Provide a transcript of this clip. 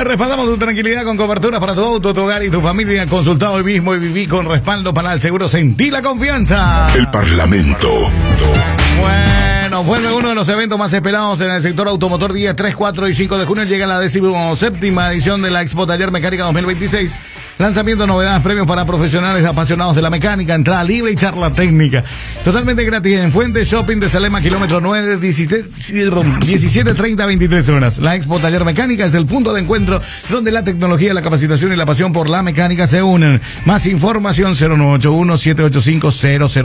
respaldamos tu tranquilidad con cobertura para tu auto, tu hogar y tu familia. Consultado hoy mismo y viví con respaldo para el seguro. Sentí la confianza. El Parlamento. Bueno, vuelve uno de los eventos más esperados en el sector automotor. Días 3, 4 y 5 de junio llega la 17ª edición de la Expo Taller Mecánica 2026. Lanzamiento, novedades, premios para profesionales apasionados de la mecánica, entrada libre y charla técnica. Totalmente gratis en Fuente Shopping de Salema, kilómetro 9, 17:30, 23 horas. La Expo Taller Mecánica es el punto de encuentro donde la tecnología, la capacitación y la pasión por la mecánica se unen. Más información 0981-785-00.